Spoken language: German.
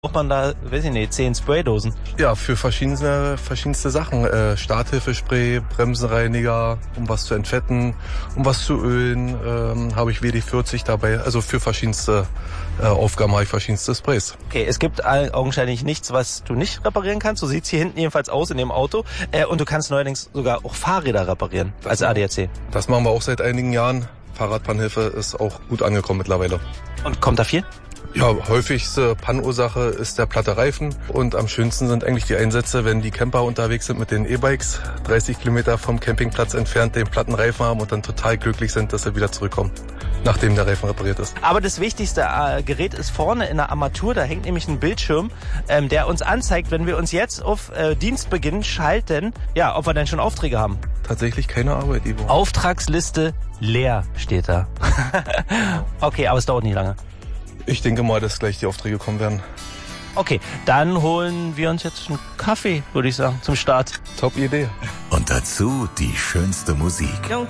braucht man da, weiß ich nicht, 10 Spraydosen? Ja, für verschiedenste Sachen. Starthilfespray, Bremsenreiniger, um was zu entfetten, um was zu ölen, habe ich WD-40 dabei. Also für verschiedenste Aufgaben habe ich verschiedenste Sprays. Okay, es gibt augenscheinlich nichts, was du nicht reparieren kannst. So sieht's hier hinten jedenfalls aus in dem Auto. Und du kannst neuerdings sogar auch Fahrräder reparieren als ADAC. Das machen wir auch seit einigen Jahren. Fahrradpannhilfe ist auch gut angekommen mittlerweile. Und kommt da viel? Ja, häufigste Pannursache ist der platte Reifen und am schönsten sind eigentlich die Einsätze, wenn die Camper unterwegs sind mit den E-Bikes, 30 Kilometer vom Campingplatz entfernt den platten Reifen haben und dann total glücklich sind, dass sie wieder zurückkommen, nachdem der Reifen repariert ist. Aber das wichtigste Gerät ist vorne in der Armatur, da hängt nämlich ein Bildschirm, der uns anzeigt, wenn wir uns jetzt auf Dienstbeginn schalten, ja, ob wir denn schon Aufträge haben. Tatsächlich keine Arbeit, Ivo. Auftragsliste leer steht da. Okay, aber es dauert nicht lange. Ich denke mal, dass gleich die Aufträge kommen werden. Okay, dann holen wir uns jetzt einen Kaffee, würde ich sagen, zum Start. Top Idee. Und dazu die schönste Musik.